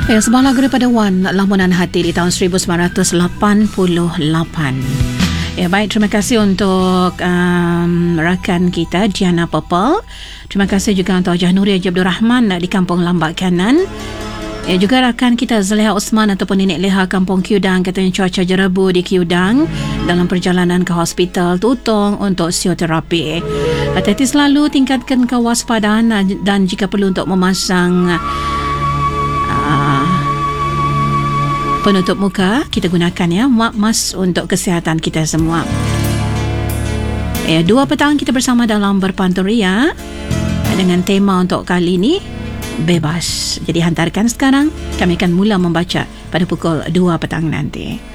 Sebuah lagu daripada Wan, Lamunan Hati di tahun 1988. Baik, terima kasih untuk rakan kita Diana Purple. Terima kasih juga untuk Jahnuri Haji Abdul Rahman di Kampung Lambak Kanan. Juga rakan kita Zaleha Osman ataupun Nenek Leha Kampung Kiudang, katanya cuaca jerebu di Kiudang dalam perjalanan ke hospital Tutong untuk fisioterapi. Hati-hati selalu, tingkatkan kewaspadaan dan jika perlu untuk memasang penutup muka, kita gunakan ya, mask untuk kesihatan kita semua. 2 petang kita bersama dalam Berpantun Ria dengan tema untuk kali ini bebas. Jadi hantarkan sekarang, kami akan mula membaca pada pukul 2 petang nanti.